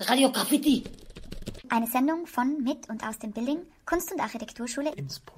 Radio Graffiti. Eine Sendung von, mit und aus dem Building Kunst- und Architekturschule Innsbruck.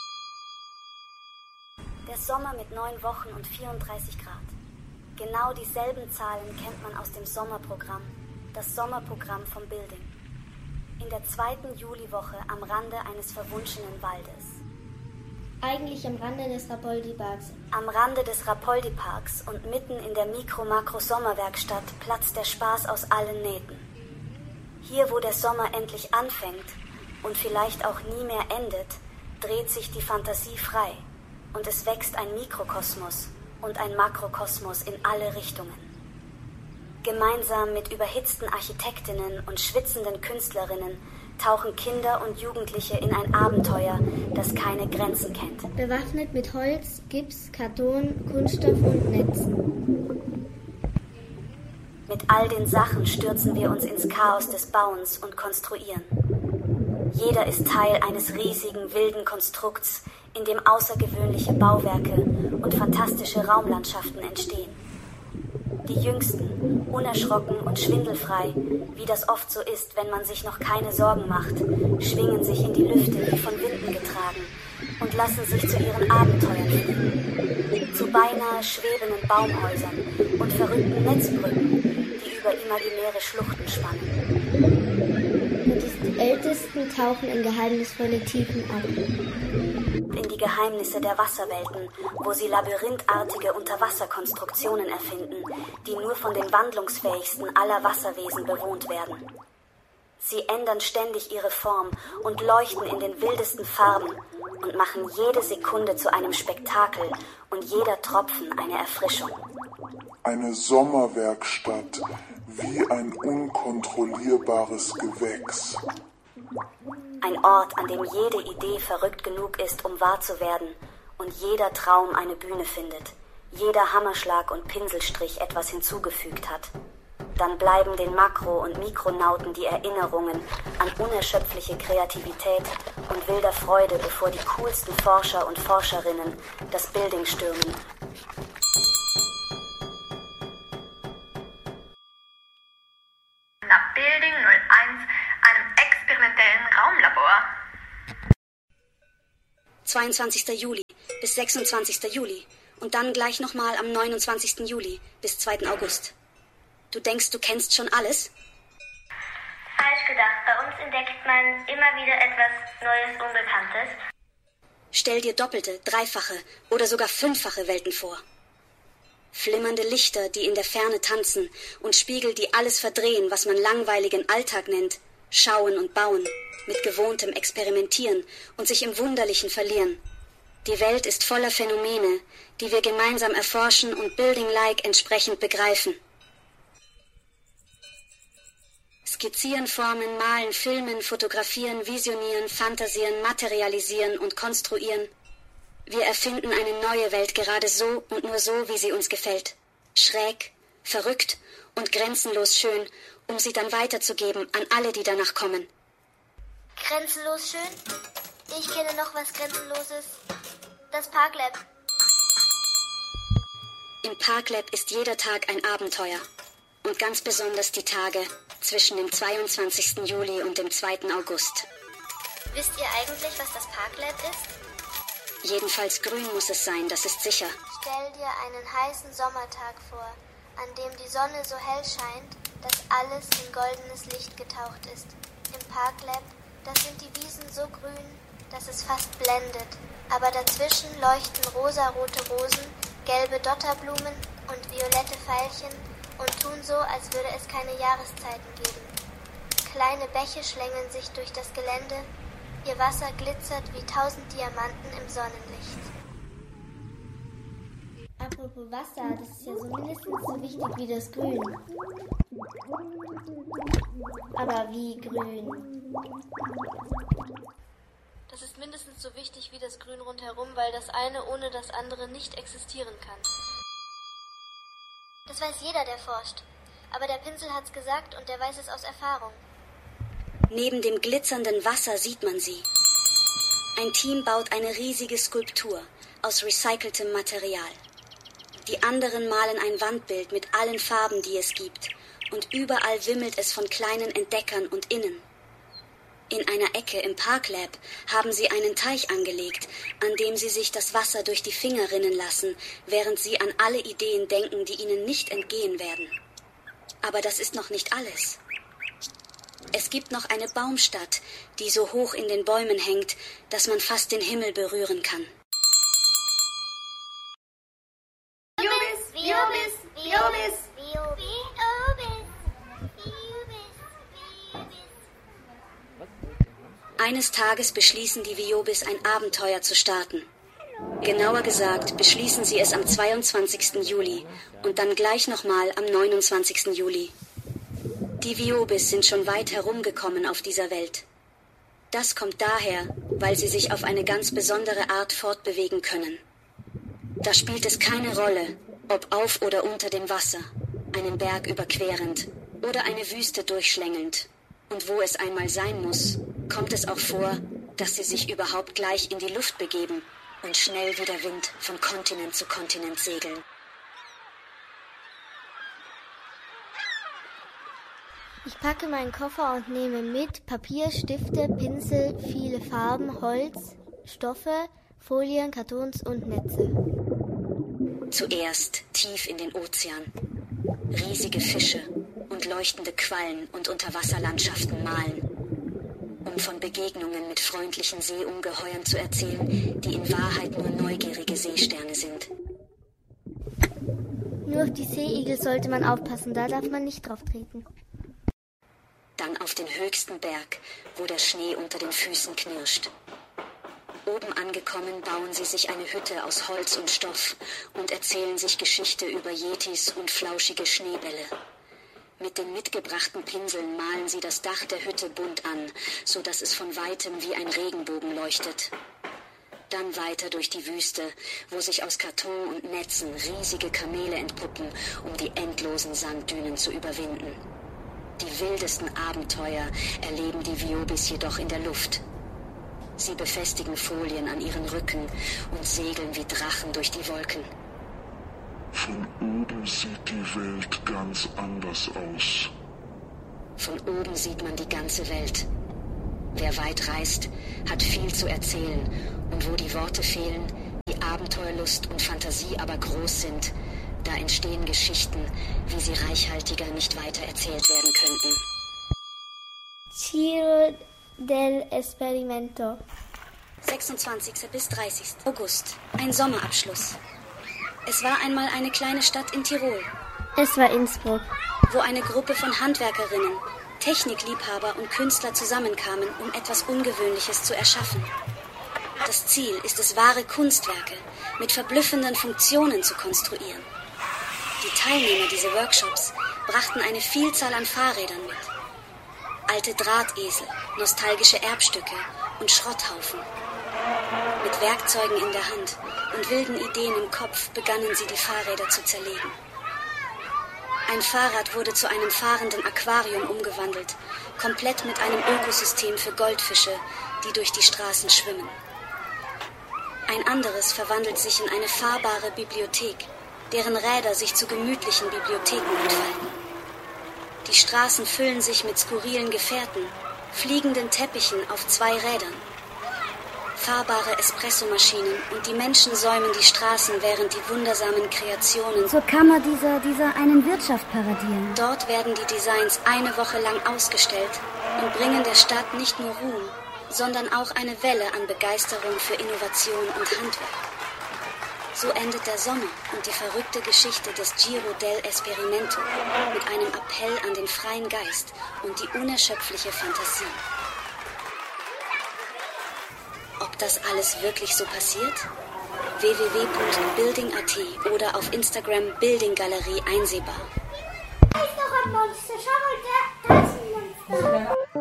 Der Sommer mit 9 Wochen und 34 Grad. Genau dieselben Zahlen kennt man aus dem Sommerprogramm, das Sommerprogramm vom Building. In der 2. Juliwoche am Rande eines verwunschenen Waldes. Eigentlich am Rande des Rapoldi-Parks. Am Rande des Rapoldi-Parks und mitten in der Mikro-Makro-Sommerwerkstatt platzt der Spaß aus allen Nähten. Hier, wo der Sommer endlich anfängt und vielleicht auch nie mehr endet, dreht sich die Fantasie frei und es wächst ein Mikrokosmos und ein Makrokosmos in alle Richtungen. Gemeinsam mit überhitzten Architektinnen und schwitzenden Künstlerinnen tauchen Kinder und Jugendliche in ein Abenteuer, das keine Grenzen kennt. Bewaffnet mit Holz, Gips, Karton, Kunststoff und Netzen. Mit all den Sachen stürzen wir uns ins Chaos des Bauens und Konstruieren. Jeder ist Teil eines riesigen, wilden Konstrukts, in dem außergewöhnliche Bauwerke und fantastische Raumlandschaften entstehen. Die Jüngsten, unerschrocken und schwindelfrei, wie das oft so ist, wenn man sich noch keine Sorgen macht, schwingen sich in die Lüfte wie von Winden getragen und lassen sich zu ihren Abenteuern fliegen. Zu beinahe schwebenden Baumhäusern und verrückten Netzbrücken, die über imaginäre Schluchten spannen. Und die Ältesten tauchen in geheimnisvolle Tiefen ab. In die Geheimnisse der Wasserwelten, wo sie labyrinthartige Unterwasserkonstruktionen erfinden, die nur von den wandlungsfähigsten aller Wasserwesen bewohnt werden. Sie ändern ständig ihre Form und leuchten in den wildesten Farben und machen jede Sekunde zu einem Spektakel und jeder Tropfen eine Erfrischung. Eine Sommerwerkstatt wie ein unkontrollierbares Gewächs. Ein Ort, an dem jede Idee verrückt genug ist, um wahr zu werden und jeder Traum eine Bühne findet, jeder Hammerschlag und Pinselstrich etwas hinzugefügt hat. Dann bleiben den Makro- und Mikronauten die Erinnerungen an unerschöpfliche Kreativität und wilder Freude, bevor die coolsten Forscher und Forscherinnen das Building stürmen. Nach Building 01, einem experimentellen Raumlabor. 22. Juli bis 26. Juli und dann gleich nochmal am 29. Juli bis 2. August. Du denkst, du kennst schon alles? Falsch gedacht. Bei uns entdeckt man immer wieder etwas Neues, Unbekanntes. Stell dir doppelte, dreifache oder sogar fünffache Welten vor. Flimmernde Lichter, die in der Ferne tanzen und Spiegel, die alles verdrehen, was man langweiligen Alltag nennt, schauen und bauen, mit gewohntem Experimentieren und sich im Wunderlichen verlieren. Die Welt ist voller Phänomene, die wir gemeinsam erforschen und Building-like entsprechend begreifen. Skizzieren, formen, malen, filmen, fotografieren, visionieren, fantasieren, materialisieren und konstruieren. Wir erfinden eine neue Welt gerade so und nur so, wie sie uns gefällt. Schräg, verrückt und grenzenlos schön, um sie dann weiterzugeben an alle, die danach kommen. Grenzenlos schön? Ich kenne noch was Grenzenloses. Das Parklab. Im Parklab ist jeder Tag ein Abenteuer. Und ganz besonders die Tage zwischen dem 22. Juli und dem 2. August. Wisst ihr eigentlich, was das Parklab ist? Jedenfalls grün muss es sein, das ist sicher. Stell dir einen heißen Sommertag vor, an dem die Sonne so hell scheint, dass alles in goldenes Licht getaucht ist. Im Parklab, da sind die Wiesen so grün, dass es fast blendet. Aber dazwischen leuchten rosarote Rosen, gelbe Dotterblumen und violette Veilchen und tun so, als würde es keine Jahreszeiten geben. Kleine Bäche schlängeln sich durch das Gelände, ihr Wasser glitzert wie 1000 Diamanten im Sonnenlicht. Apropos Wasser, das ist ja so mindestens so wichtig wie das Grün. Aber wie grün? Das ist mindestens so wichtig wie das Grün rundherum, weil das eine ohne das andere nicht existieren kann. Das weiß jeder, der forscht. Aber der Pinsel hat's gesagt und der weiß es aus Erfahrung. Neben dem glitzernden Wasser sieht man sie. Ein Team baut eine riesige Skulptur aus recyceltem Material. Die anderen malen ein Wandbild mit allen Farben, die es gibt, und überall wimmelt es von kleinen Entdeckern und Innen. In einer Ecke im Parklab haben sie einen Teich angelegt, an dem sie sich das Wasser durch die Finger rinnen lassen, während sie an alle Ideen denken, die ihnen nicht entgehen werden. Aber das ist noch nicht alles. Es gibt noch eine Baumstadt, die so hoch in den Bäumen hängt, dass man fast den Himmel berühren kann. Eines Tages beschließen die Viobis, ein Abenteuer zu starten. Genauer gesagt beschließen sie es am 22. Juli und dann gleich nochmal am 29. Juli. Die Viobis sind schon weit herumgekommen auf dieser Welt. Das kommt daher, weil sie sich auf eine ganz besondere Art fortbewegen können. Da spielt es keine Rolle, ob auf oder unter dem Wasser, einen Berg überquerend oder eine Wüste durchschlängelnd. Und wo es einmal sein muss, kommt es auch vor, dass sie sich überhaupt gleich in die Luft begeben und schnell wie der Wind von Kontinent zu Kontinent segeln. Ich packe meinen Koffer und nehme mit Papier, Stifte, Pinsel, viele Farben, Holz, Stoffe, Folien, Kartons und Netze. Zuerst tief in den Ozean. Riesige Fische und leuchtende Quallen und Unterwasserlandschaften malen, um von Begegnungen mit freundlichen Seeungeheuern zu erzählen, die in Wahrheit nur neugierige Seesterne sind. Nur auf die Seeigel sollte man aufpassen, da darf man nicht drauf treten. Dann auf den höchsten Berg, wo der Schnee unter den Füßen knirscht. Oben angekommen bauen sie sich eine Hütte aus Holz und Stoff und erzählen sich Geschichte über Yetis und flauschige Schneebälle. Mit den mitgebrachten Pinseln malen sie das Dach der Hütte bunt an, so dass es von weitem wie ein Regenbogen leuchtet. Dann weiter durch die Wüste, wo sich aus Karton und Netzen riesige Kamele entpuppen, um die endlosen Sanddünen zu überwinden. Die wildesten Abenteuer erleben die Viobis jedoch in der Luft. Sie befestigen Folien an ihren Rücken und segeln wie Drachen durch die Wolken. Von oben sieht die Welt ganz anders aus. Von oben sieht man die ganze Welt. Wer weit reist, hat viel zu erzählen. Und wo die Worte fehlen, die Abenteuerlust und Fantasie aber groß sind, da entstehen Geschichten, wie sie reichhaltiger nicht weiter erzählt werden könnten. Giro del Esperimento. 26. bis 30. August. Ein Sommerabschluss. Es war einmal eine kleine Stadt in Tirol. Es war Innsbruck. Wo eine Gruppe von Handwerkerinnen, Technikliebhaber und Künstler zusammenkamen, um etwas Ungewöhnliches zu erschaffen. Das Ziel ist es, wahre Kunstwerke mit verblüffenden Funktionen zu konstruieren. Die Teilnehmer dieser Workshops brachten eine Vielzahl an Fahrrädern mit. Alte Drahtesel, nostalgische Erbstücke und Schrotthaufen. Mit Werkzeugen in der Hand und wilden Ideen im Kopf begannen sie, die Fahrräder zu zerlegen. Ein Fahrrad wurde zu einem fahrenden Aquarium umgewandelt, komplett mit einem Ökosystem für Goldfische, die durch die Straßen schwimmen. Ein anderes verwandelt sich in eine fahrbare Bibliothek, deren Räder sich zu gemütlichen Bibliotheken entfalten. Die Straßen füllen sich mit skurrilen Gefährten, fliegenden Teppichen auf 2 Rädern. Fahrbare Espressomaschinen und die Menschen säumen die Straßen, während die wundersamen Kreationen zur Kammer dieser einen Wirtschaft paradieren. Dort werden die Designs eine Woche lang ausgestellt und bringen der Stadt nicht nur Ruhm, sondern auch eine Welle an Begeisterung für Innovation und Handwerk. So endet der Sommer und die verrückte Geschichte des Giro del Esperimento mit einem Appell an den freien Geist und die unerschöpfliche Fantasie. Ob das alles wirklich so passiert? www.building.at oder auf Instagram Building Galerie einsehbar. Da ist noch ein Monster, schau mal, da ist ein Monster.